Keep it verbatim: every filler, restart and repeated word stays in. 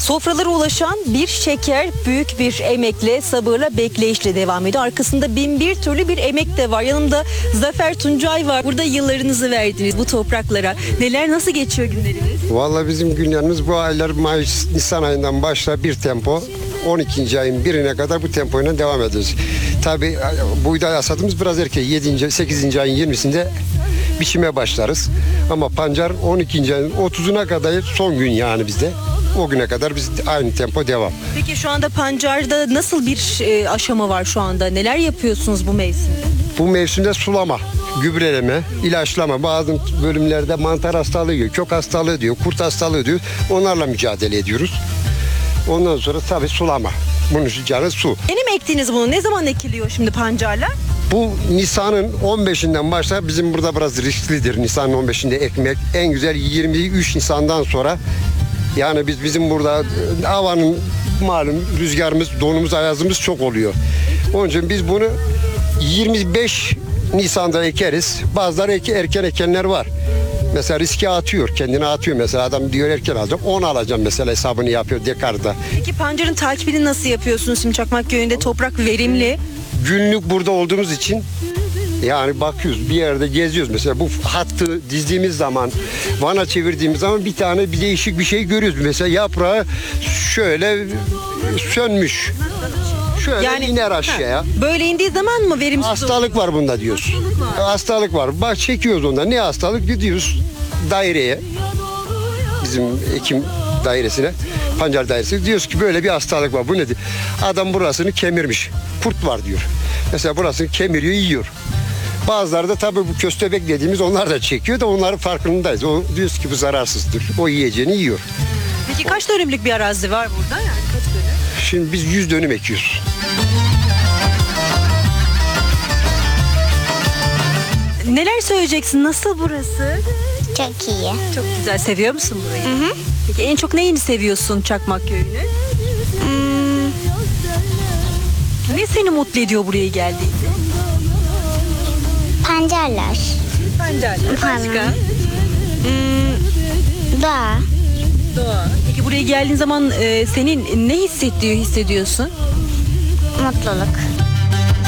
Sofralara ulaşan bir şeker büyük bir emekle, sabırla, bekleyişle devam ediyor. Arkasında bin bir türlü bir emek de var. Yanımda Zafer Tuncay var. Burada yıllarınızı verdiniz bu topraklara. Neler, nasıl geçiyor günleriniz? Vallahi bizim günlerimiz bu aylar Mayıs, Nisan ayından başla bir tempo. on ikinci ayın birine kadar bu tempoyla devam ediyoruz. Tabii buğday hasadımız biraz erken. yedinci sekizinci ayın yirmisinde biçime başlarız. Ama pancar on ikinci ayın otuzuna kadar son gün yani bizde. O güne kadar biz aynı tempo devam. Peki şu anda pancarda nasıl bir e, aşama var şu anda? Neler yapıyorsunuz bu mevsimde? Bu mevsimde sulama, gübreleme, ilaçlama, bazı bölümlerde mantar hastalığı diyor, kök hastalığı diyor, kurt hastalığı diyor. Onlarla mücadele ediyoruz. Ondan sonra tabii sulama. Bunun için canı su. Yeni mi ektiniz bunu? Ne zaman ekiliyor şimdi pancarlar? Bu Nisan'ın on beşinden başlar. Bizim burada biraz risklidir Nisan'ın on beşinde ekmek. En güzel yirmi üç Nisan'dan sonra. Yani biz bizim burada havanın malum rüzgarımız, donumuz, ayazımız çok oluyor. Onun için biz bunu yirmi beş Nisan'da ekeriz. Bazıları erken ekenler var. Mesela riske atıyor, kendine atıyor mesela. Adam diyor erken alacağım, on alacağım mesela, hesabını yapıyor dekarda. Peki pancarın takibini nasıl yapıyorsunuz? Şimdi Çakmakköy'ünde toprak verimli. Günlük burada olduğumuz için yani bakıyoruz, bir yerde geziyoruz. Mesela bu hattı dizdiğimiz zaman, vana çevirdiğimiz zaman bir tane bir değişik bir şey görüyoruz. Mesela yaprağı şöyle sönmüş. Şöyle Yani iner aşağıya. ha, böyle indiği zaman mı verimsiz Hastalık var bunda diyoruz. Hastalık var. Hastalık var. Bak çekiyoruz ondan. Ne hastalık? Gidiyoruz daireye. Bizim ekim dairesine. Pancar dairesi. Diyoruz ki böyle bir hastalık var. Bu nedir? Adam burasını kemirmiş. Kurt var diyor. Mesela burasını kemiriyor, yiyor. Bazıları da tabii bu köstebek dediğimiz onlar da çekiyor da onların farkındayız. O diyoruz ki bu zararsızdır. O yiyeceğini yiyor. Peki kaç dönümlük bir arazi var burada? Yani kaç dönüm? Şimdi biz yüz dönüm ekiyoruz. Neler söyleyeceksin? Nasıl burası? Çok iyi. Çok güzel. Seviyor musun burayı? Hı hı. Peki en çok neyini seviyorsun Çakmakköy'ünü? Hmm, Ne seni mutlu ediyor buraya geldiğinde? pancarlar. Pancarlar. Başka? Hmm, doğa. Doğa. Peki buraya geldiğin zaman e, senin ne hissettiği hissediyorsun? Mutluluk.